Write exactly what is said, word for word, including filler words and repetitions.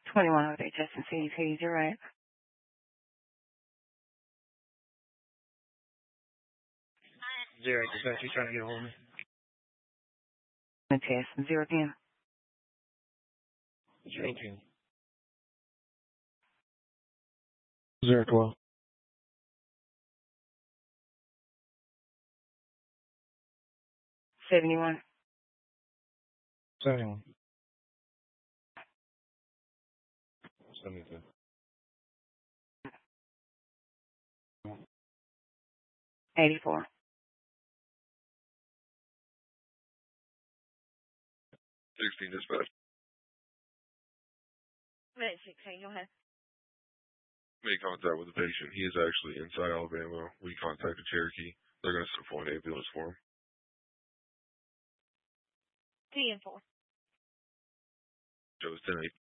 twenty-one oh eight Justin C T, you're right. Zero, dispatch, you trying to get a hold of me? The test, zero again. Zero ten. Zero twelve. seventy-one. Seventy-one. Seventy-two. eighty-four. sixteen dispatch. Minute sixteen, go ahead. Made contact with the patient. He is actually inside Alabama. We contacted Cherokee. They're going to send for an ambulance for him. ten four. Joe's ten eight.